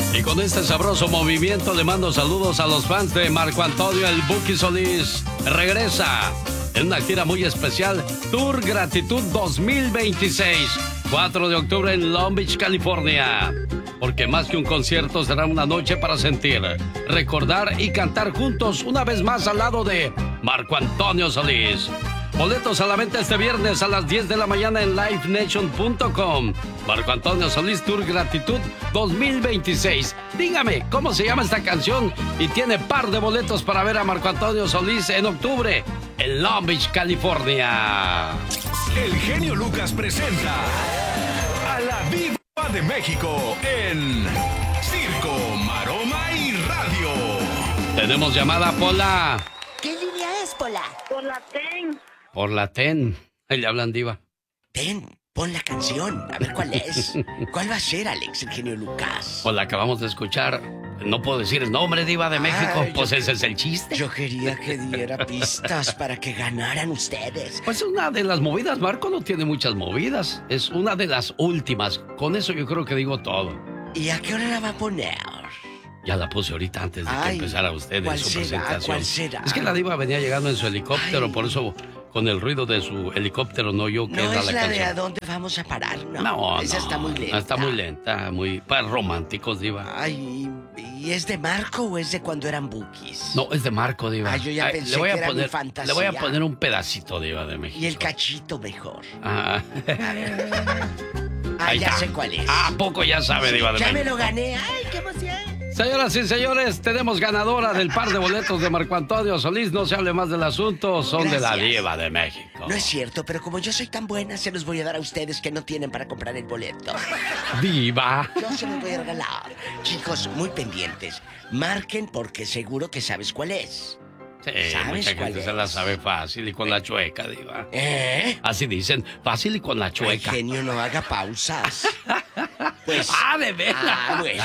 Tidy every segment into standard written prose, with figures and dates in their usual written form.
Y con este sabroso movimiento le mando saludos a los fans de Marco Antonio el Buki Solís. Regresa en una gira muy especial, Tour Gratitud 2026, 4 de octubre en Long Beach, California. Porque más que un concierto será una noche para sentir, recordar y cantar juntos una vez más al lado de Marco Antonio Solís. Boletos a la venta este viernes a las 10 de la mañana en livenation.com. Marco Antonio Solís Tour Gratitud 2026. Dígame, ¿cómo se llama esta canción? Y tiene par de boletos para ver a Marco Antonio Solís en octubre en Long Beach, California. El genio Lucas presenta a la Diva de México en Circo, Maroma y Radio. Tenemos llamada, Pola. ¿Qué línea es, Pola? Por la TEN. Por la TEN. Ahí le hablan, Diva. Ten, pon la canción, a ver cuál es. ¿Cuál va a ser, Alex, el genio Lucas? Pues la acabamos de escuchar. No puedo decir el nombre, Diva de México. Pues ese es el chiste. Yo quería que diera pistas para que ganaran ustedes. Pues una de las movidas, Marco no tiene muchas movidas. Es una de las últimas. Con eso yo creo que digo todo. ¿Y a qué hora la va a poner? Ya la puse ahorita antes de que empezara usted en su presentación. ¿Cuál será? Es que la Diva venía llegando en su helicóptero, por eso con el ruido de su helicóptero no yo queda no es la la canción. de ¿A dónde vamos a parar? No, No, esa está muy lenta. Está muy lenta, muy para románticos, Diva. Ay, ¿y es de Marco o es de cuando eran bookies? No, es de Marco, Diva. Yo ya pensé le voy que a era poner, mi fantasía. Le voy a poner un pedacito, Diva de México. Y el cachito mejor. Ah. Ya está. sé cuál es. ¿A poco ya sabe, Diva de Ya México? me lo gané. Ay, qué emoción. Señoras y señores, tenemos ganadora del par de boletos de Marco Antonio Solís. No se hable más del asunto, son de la Gracias. Diva de México. No es cierto, pero como yo soy tan buena, se los voy a dar a ustedes que no tienen para comprar el boleto. Diva. Yo se los voy a regalar. Chicos, muy pendientes. Marquen porque seguro que sabes cuál es. Sí, ¿Sabes mucha cuál gente se es? la sabe fácil y con la chueca, Diva. ¿Eh? Así dicen, fácil y con la Ay, chueca. genio, no haga pausas. Pues... De veras. Bueno.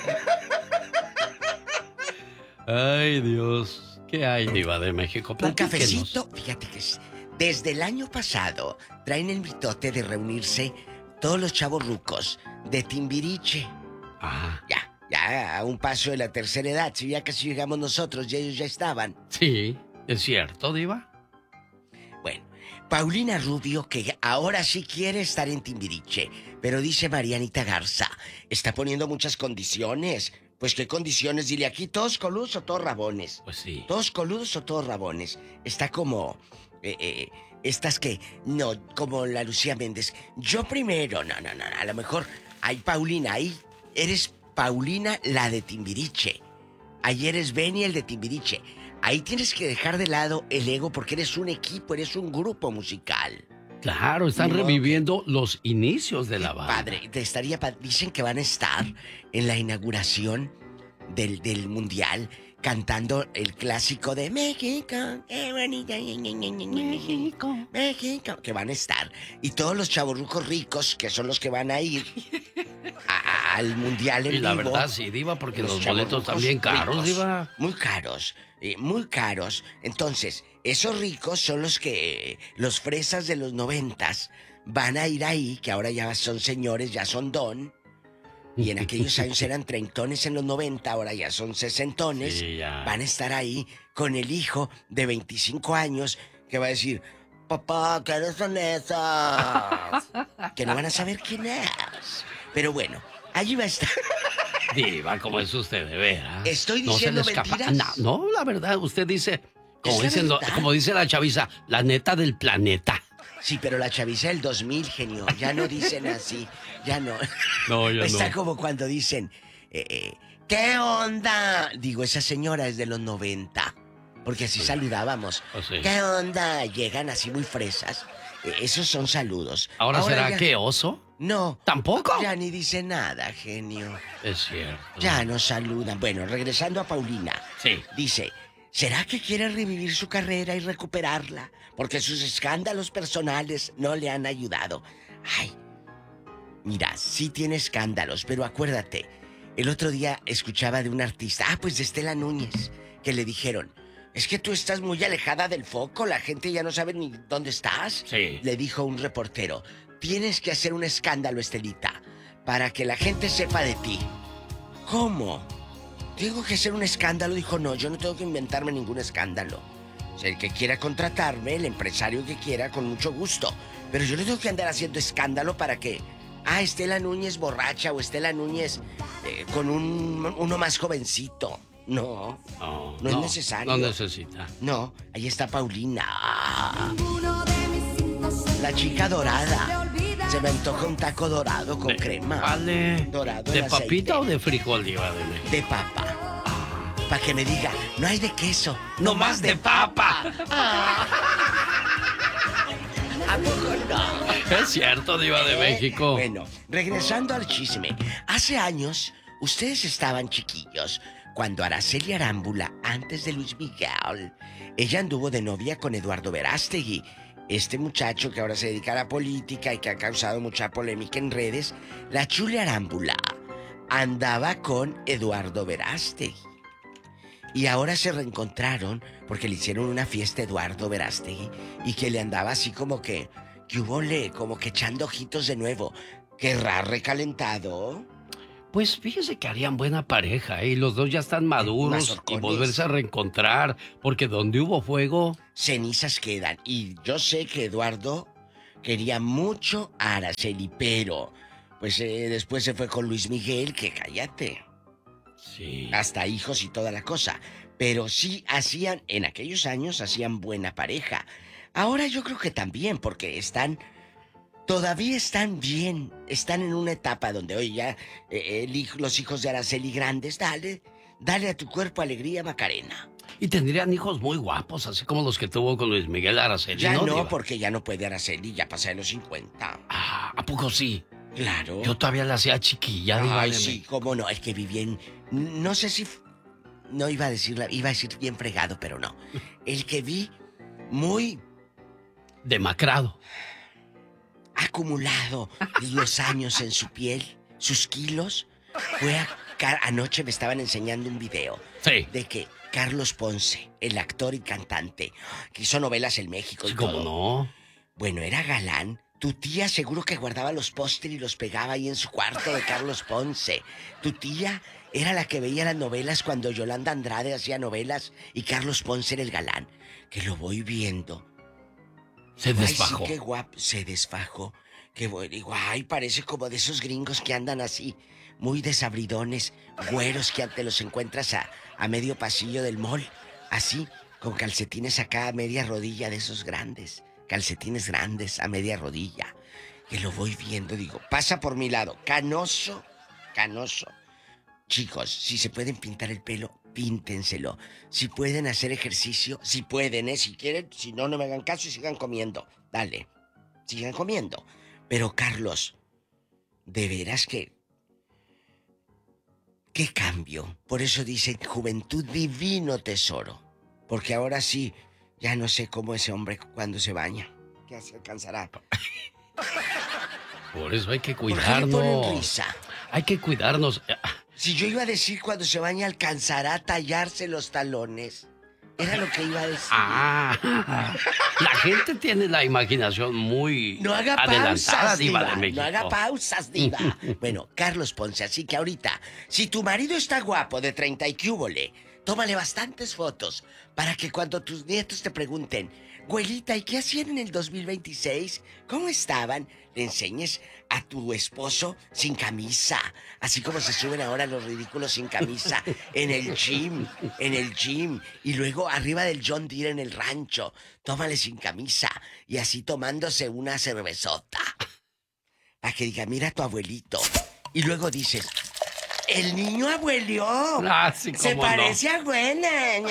Ay, Dios. ¿Qué hay, Diva de México? Un Platíquenos. cafecito, fíjate que desde el año pasado traen el mitote de reunirse todos los chavos rucos de Timbiriche. Ah, Ya, a un paso de la tercera edad. Si ya casi llegamos nosotros y ellos ya estaban. sí, es cierto, Diva. Bueno, Paulina Rubio, que ahora sí quiere estar en Timbiriche, pero dice Marianita Garza, está poniendo muchas condiciones. Pues, ¿qué condiciones? Dile aquí, ¿todos coludos o todos rabones? Pues sí. ¿Todos coludos o todos rabones? Está como... estas que... No, como la Lucía Méndez. Yo primero, no, a lo mejor... Ay, Paulina, ahí eres Paulina, la de Timbiriche. Ahí eres Benny, el de Timbiriche. Ahí tienes que dejar de lado el ego porque eres un equipo, eres un grupo musical. Claro, están No, reviviendo los inicios de la banda. Padre, dicen que van a estar en la inauguración del Mundial cantando el clásico de México, qué bonito, México, que van a estar. Y todos los chavorrucos ricos, que son los que van a ir al Mundial en Y la vivo, verdad, sí, Diva, porque los boletos chavorrucos están bien caros, ricos, Diva. muy caros. Entonces, esos ricos son los fresas de los 90s van a ir ahí, que ahora ya son señores, ya son don. Y en aquellos años eran treintones en los 90, ahora ya son sesentones. Sí, ya. Van a estar ahí con el hijo de 25 años que va a decir, papá, ¿qué son esas? Que no van a saber quién es. Pero bueno, allí va a estar. Diva, como es usted, de veras. ¿Estoy No se diciendo le escapa. mentiras? No, la verdad, usted dice, ¿Es la verdad? como dice la chaviza, la neta del planeta. Sí, pero la chaviza del 2000, genio, ya no dicen así, ya no. No, ya Está no. como cuando dicen, ¿qué onda? Digo, esa señora es de los 90, porque así saludábamos. Oh, sí. ¿Qué onda? Llegan así muy fresas. Esos son saludos. ¿Ahora será ya... que oso? No. ¿Tampoco? Ya ni dice nada, genio. Es cierto. Ya nos saludan. Bueno, regresando a Paulina. Sí. Dice, ¿será que quiere revivir su carrera y recuperarla? Porque sus escándalos personales no le han ayudado. Ay, mira, sí tiene escándalos, pero acuérdate, el otro día escuchaba de un artista, pues de Estela Núñez, que le dijeron, es que tú estás muy alejada del foco, la gente ya no sabe ni dónde estás. Sí. Le dijo un reportero, tienes que hacer un escándalo, Estelita, para que la gente sepa de ti. ¿Cómo? ¿Tengo que hacer un escándalo? Dijo, no, yo no tengo que inventarme ningún escándalo. O sea, el que quiera contratarme, el empresario que quiera, con mucho gusto. Pero yo no tengo que andar haciendo escándalo para que... Estela Núñez borracha o Estela Núñez con uno más jovencito. No, no es necesario. No necesita. No, ahí está Paulina. La chica dorada. Se me antoja un taco dorado con crema. Vale. Dorado. ¿De papita o de frijol, Diva de México? De papa. Para que me diga, no hay de queso, no más de papa. ¿A poco no? Es cierto, Diva de México. Bueno, regresando al chisme. Hace años, ustedes estaban chiquillos cuando Araceli Arámbula, antes de Luis Miguel, ella anduvo de novia con Eduardo Verástegui. Este muchacho que ahora se dedica a la política y que ha causado mucha polémica en redes, la Chule Arámbula andaba con Eduardo Verástegui. Y ahora se reencontraron porque le hicieron una fiesta a Eduardo Verástegui y que le andaba así como que hubole, como que echando ojitos de nuevo. ¿Querrá recalentado? Pues fíjese que harían buena pareja, ¿eh? Y los dos ya están maduros y volverse a reencontrar, porque donde hubo fuego... cenizas quedan. Y yo sé que Eduardo quería mucho a Araceli, pero pues después se fue con Luis Miguel, que cállate. Sí. Hasta hijos y toda la cosa. Pero sí hacían, en aquellos años hacían buena pareja. Ahora yo creo que también, porque todavía están bien. Están en una etapa donde hoy ya los hijos de Araceli grandes, dale a tu cuerpo alegría, Macarena. Y tendrían hijos muy guapos, así como los que tuvo con Luis Miguel Araceli. Ya no, Diva? porque ya no puede Araceli, ya pasa de los 50. ¿A poco sí? Claro. Yo todavía la hacía chiquilla. Ay, sí, cómo no, el que vivía en... No sé si... No iba a decir bien fregado, pero no. El que vi muy... demacrado. Acumulado los años en su piel, sus kilos. Anoche me estaban enseñando un video. Sí. De que Carlos Ponce, el actor y cantante, que hizo novelas en México y Sí, todo. ¿cómo no? Bueno, era galán. Tu tía seguro que guardaba los pósteres y los pegaba ahí en su cuarto de Carlos Ponce. Tu tía era la que veía las novelas cuando Yolanda Andrade hacía novelas y Carlos Ponce era el galán. Que lo voy viendo. Se desfajó. Ay, sí, qué guapo. Se desfajó. Qué bueno. Digo, ay, parece como de esos gringos que andan así, muy desabridones, güeros que te los encuentras a medio pasillo del mall. Así, con calcetines acá a media rodilla de esos grandes. Calcetines grandes a media rodilla. Que lo voy viendo, digo, pasa por mi lado. Canoso, canoso. Chicos, si se pueden pintar el pelo, píntenselo. Si pueden hacer ejercicio, si pueden, si quieren, si no, no me hagan caso y sigan comiendo. Dale, sigan comiendo. Pero Carlos, de veras que... ¿Qué cambio? Por eso dicen juventud divino tesoro. Porque ahora sí, ya no sé cómo ese hombre cuando se baña. ¿Qué se alcanzará? Por eso hay que ¿Por qué le ponen cuidarnos. risa? Hay que cuidarnos. Si yo iba a decir cuando se baña alcanzará a tallarse los talones. Era lo que iba a decir. La gente tiene la imaginación muy No haga adelantada, pausas, Diva de diva. México. No haga pausas, diva. Bueno, Carlos Ponce, así que ahorita, si tu marido está guapo de 30 y cúbole, tómale bastantes fotos para que cuando tus nietos te pregunten, güelita, ¿y qué hacían en el 2026? ¿Cómo estaban? Le enseñes a tu esposo sin camisa, así como se suben ahora los ridículos sin camisa en el gym, y luego arriba del John Deere en el rancho, tómale sin camisa y así tomándose una cervezota, para que diga, mira a tu abuelito, y luego dices, el niño abuelió, Sí, se parece a Güena.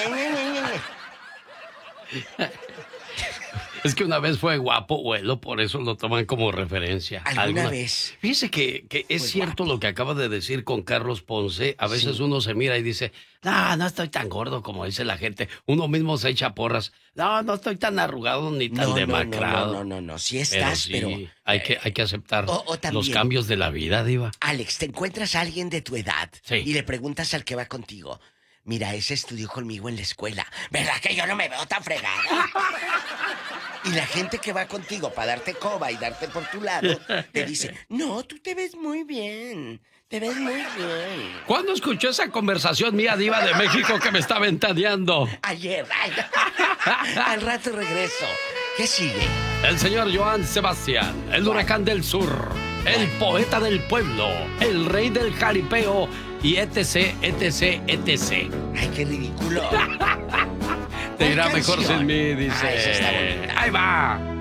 Es que una vez fue guapo, abuelo, por eso lo toman como referencia. ¿Alguna vez? Fíjese que es Fue cierto guapo. lo que acaba de decir con Carlos Ponce. A veces Sí. uno se mira y dice, no estoy tan gordo como dice la gente. Uno mismo se echa porras. No estoy tan arrugado ni tan demacrado. No, sí estás, pero... hay que aceptar o también, los cambios de la vida, Diva. Alex, te encuentras a alguien de tu edad Sí. y le preguntas al que va contigo, mira, ese estudió conmigo en la escuela, ¿verdad que yo no me veo tan fregada? Y la gente que va contigo para darte coba y darte por tu lado, te dice, no, tú te ves muy bien. Te ves muy bien. ¿Cuándo escuchó esa conversación mía, diva de México, que me está ventaneando? Ayer. Al rato regreso. ¿Qué sigue? El señor Joan Sebastián, el huracán del sur, el poeta del pueblo, el rey del jaripeo y etc, etc, etc. Ay, qué ridículo. Te irá ¿Cuál mejor canción? sin mí, dice. Ah, esa está bonita. Ahí va.